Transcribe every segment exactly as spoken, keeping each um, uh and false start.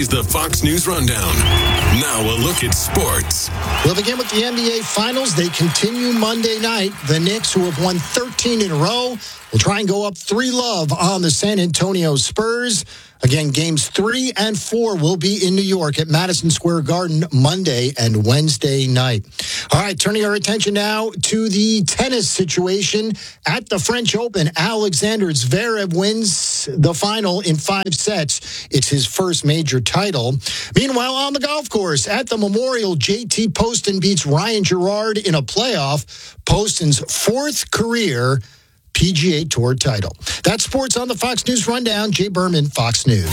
is the Fox News Rundown. Now a look at sports. We'll begin with the N B A Finals. They continue Monday night. The Knicks, who have won thirteen in a row, will try and go up three love on the San Antonio Spurs. Again, games three and four will be in New York at Madison Square Garden Monday and Wednesday night. All right, turning our attention now to the tennis situation at the French Open. Alexander Zverev wins the final in five sets. It's his first major title. Meanwhile, on the golf course at the Memorial, J T Poston beats Ryan Gerard in a playoff. Poston's fourth career P G A Tour title. That's sports on the Fox News Rundown. Jay Berman, Fox News.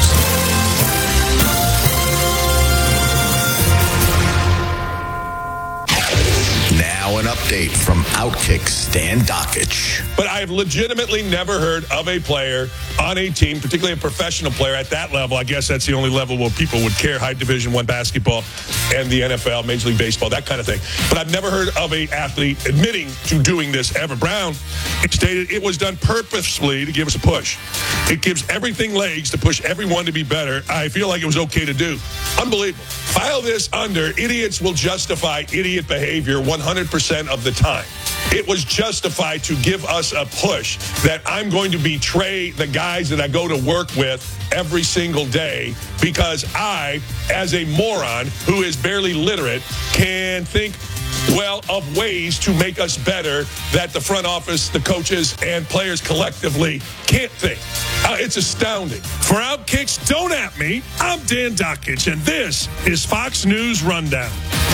Now an update from Outkick Stan Dockich. But I've legitimately never heard of a player on a team, particularly a professional player at that level. I guess that's the only level where people would care, high Division One basketball and the N F L, Major League Baseball, that kind of thing. But I've never heard of an athlete admitting to doing this ever. Brown stated it was done purposefully to give us a push. It gives everything legs to push everyone to be better. I feel like it was okay to do. Unbelievable. File this under idiots will justify idiot behavior one hundred percent of the time. It was justified to give us a push that I'm going to betray the guys that I go to work with every single day because I, as a moron who is barely literate, can think, well, of ways to make us better that the front office, the coaches, and players collectively can't think. Uh, it's astounding. For Outkick's Don't At Me, I'm Dan Dockich, and this is Fox News Rundown.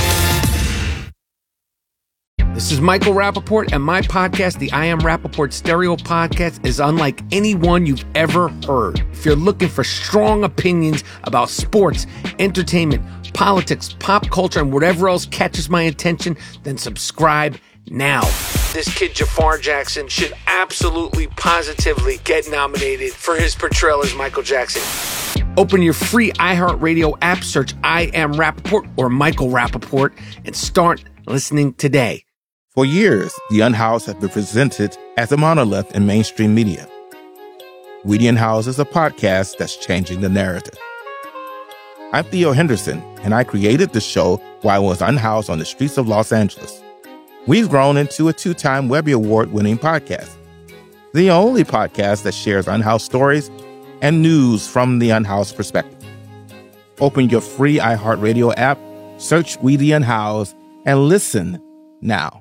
This is Michael Rappaport, and my podcast, the I Am Rappaport Stereo Podcast, is unlike any one you've ever heard. If you're looking for strong opinions about sports, entertainment, politics, pop culture, and whatever else catches my attention, then subscribe now. This kid, Jafar Jackson, should absolutely, positively get nominated for his portrayal as Michael Jackson. Open your free iHeartRadio app, search I Am Rappaport or Michael Rappaport, and start listening today. For years, The Unhoused have been presented as a monolith in mainstream media. We The Unhoused is a podcast that's changing the narrative. I'm Theo Henderson, and I created the show while I was unhoused on the streets of Los Angeles. We've grown into a two-time Webby Award-winning podcast, the only podcast that shares unhoused stories and news from the unhoused perspective. Open your free iHeartRadio app, search We The Unhoused, and listen now.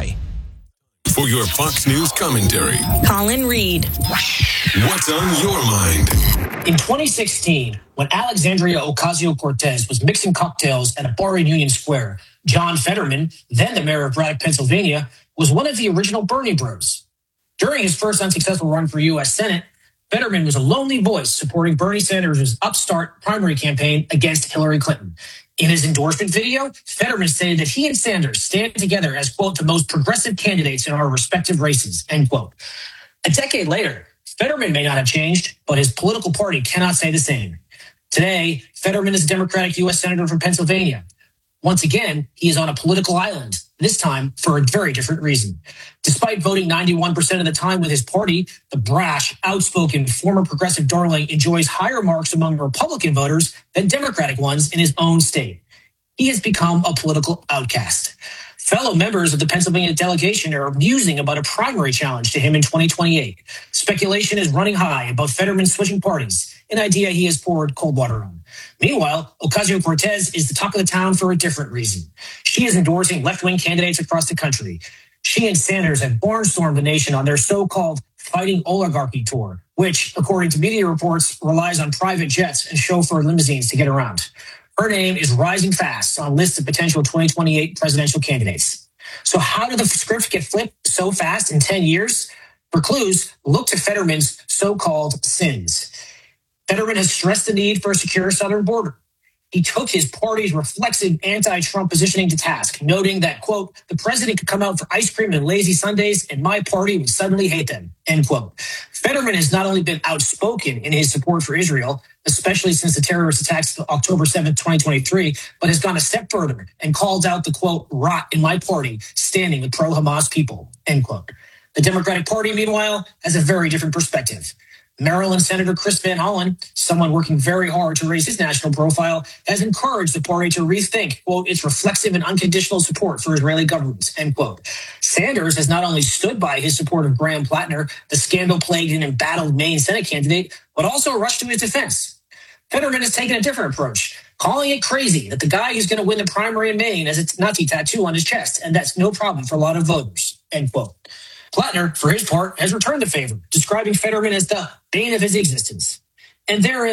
For your Fox News commentary, Colin Reed. What's on your mind? In twenty sixteen, when Alexandria Ocasio-Cortez was mixing cocktails at a bar in Union Square, John Fetterman, then the mayor of Braddock, Pennsylvania, was one of the original Bernie bros. During his first unsuccessful run for U S Senate, Fetterman was a lonely voice supporting Bernie Sanders' upstart primary campaign against Hillary Clinton. In his endorsement video, Fetterman stated that he and Sanders stand together as, quote, the most progressive candidates in our respective races, end quote. A decade later, Fetterman may not have changed, but his political party cannot say the same. Today, Fetterman is a Democratic U S Senator from Pennsylvania. Once again, he is on a political island, this time for a very different reason. Despite voting ninety-one percent of the time with his party, the brash, outspoken, former progressive darling enjoys higher marks among Republican voters than Democratic ones in his own state. He has become a political outcast. Fellow members of the Pennsylvania delegation are musing about a primary challenge to him in twenty twenty-eight. Speculation is running high about Fetterman switching parties, an idea he has poured cold water on. Meanwhile, Ocasio-Cortez is the talk of the town for a different reason. She is endorsing left-wing candidates across the country. She and Sanders have barnstormed the nation on their so-called Fighting Oligarchy tour, which, according to media reports, relies on private jets and chauffeur limousines to get around. Her name is rising fast on lists of potential twenty twenty-eight presidential candidates. So how did the script get flipped so fast in ten years? For clues, look to Fetterman's so-called sins. Fetterman has stressed the need for a secure southern border. He took his party's reflexive anti-Trump positioning to task, noting that, quote, the president could come out for ice cream and lazy Sundays and my party would suddenly hate them, end quote. Fetterman has not only been outspoken in his support for Israel, especially since the terrorist attacks of October seventh, twenty twenty-three, but has gone a step further and called out the, quote, rot in my party standing with pro-Hamas people, end quote. The Democratic Party, meanwhile, has a very different perspective. Maryland Senator Chris Van Hollen, someone working very hard to raise his national profile, has encouraged the party to rethink, quote, its reflexive and unconditional support for Israeli governments, end quote. Sanders has not only stood by his support of Graham Plattner, the scandal-plagued and embattled Maine Senate candidate, but also rushed to his defense. Fetterman has taken a different approach, calling it crazy that the guy who's going to win the primary in Maine has a Nazi tattoo on his chest, and that's no problem for a lot of voters, end quote. Plattner, for his part, has returned the favor, describing Fetterman as the bane of his existence. And there